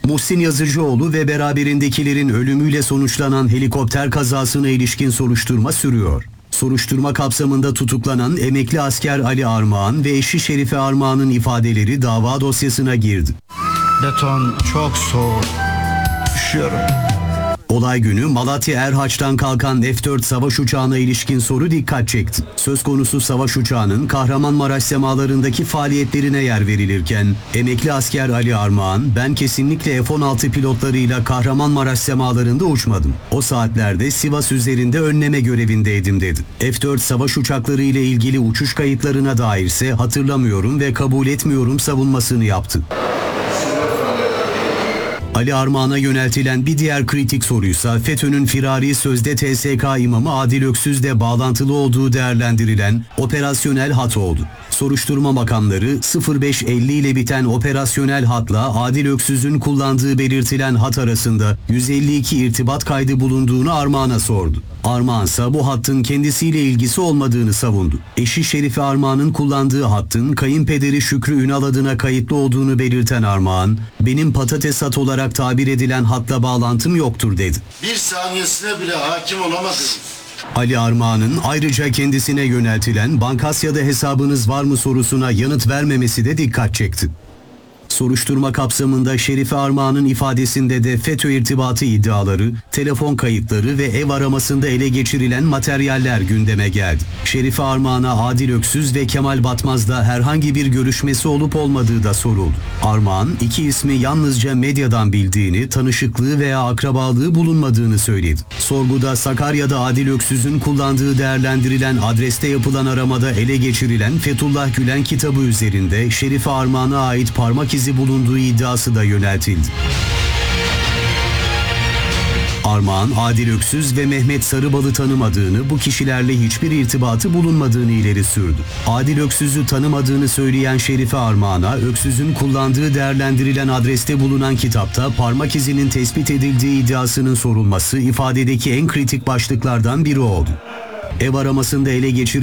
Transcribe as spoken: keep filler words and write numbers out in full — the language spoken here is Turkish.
Muhsin Yazıcıoğlu ve beraberindekilerin ölümüyle sonuçlanan helikopter kazasına ilişkin soruşturma sürüyor. Soruşturma kapsamında tutuklanan emekli asker Ali Armağan ve eşi Şerife Armağan'ın ifadeleri dava dosyasına girdi. Beton çok soğuk. Üşüyorum. Olay günü Malatya Erhaç'tan kalkan F dört savaş uçağına ilişkin soru dikkat çekti. Söz konusu savaş uçağının Kahramanmaraş semalarındaki faaliyetlerine yer verilirken, emekli asker Ali Armağan, "Ben kesinlikle F on altı pilotlarıyla Kahramanmaraş semalarında uçmadım. O saatlerde Sivas üzerinde önleme görevindeydim" dedi. F dört savaş uçakları ile ilgili uçuş kayıtlarına dairse hatırlamıyorum ve kabul etmiyorum savunmasını yaptı. Ali Armağan'a yöneltilen bir diğer kritik soruysa FETÖ'nün firari sözde T S K imamı Adil Öksüz'le bağlantılı olduğu değerlendirilen operasyonel hat oldu. Soruşturma makamları sıfır beş elli ile biten operasyonel hatla Adil Öksüz'ün kullandığı belirtilen hat arasında yüz elli iki irtibat kaydı bulunduğunu Armağan'a sordu. Armağan ise bu hattın kendisiyle ilgisi olmadığını savundu. Eşi Şerife Armağan'ın kullandığı hattın kayınpederi Şükrü Ünal adına kayıtlı olduğunu belirten Armağan, "Benim patates hat olarak tabir edilen hatla bağlantım yoktur" dedi. Bir saniyesine bile hakim olamadınız. Ali Armağan'ın ayrıca kendisine yöneltilen "Bankasya'da hesabınız var mı?" sorusuna yanıt vermemesi de dikkat çekti. Soruşturma kapsamında Şerife Armağan'ın ifadesinde de FETÖ irtibatı iddiaları, telefon kayıtları ve ev aramasında ele geçirilen materyaller gündeme geldi. Şerife Armağan'a Adil Öksüz ve Kemal Batmaz'la herhangi bir görüşmesi olup olmadığı da soruldu. Armağan, iki ismi yalnızca medyadan bildiğini, tanışıklığı veya akrabalığı bulunmadığını söyledi. Sorguda Sakarya'da Adil Öksüz'ün kullandığı değerlendirilen adreste yapılan aramada ele geçirilen Fethullah Gülen kitabı üzerinde Şerife Armağan'a ait parmak izi bulunduğu iddiası da yöneltildi. Armağan, Adil Öksüz ve Mehmet Sarıbal'ı tanımadığını, bu kişilerle hiçbir irtibatı bulunmadığını ileri sürdü. Adil Öksüz'ü tanımadığını söyleyen Şerife Armağan'a, Öksüz'ün kullandığı değerlendirilen adreste bulunan kitapta parmak izinin tespit edildiği iddiasının sorulması ifadedeki en kritik başlıklardan biri oldu. Ev aramasında ele geçirilen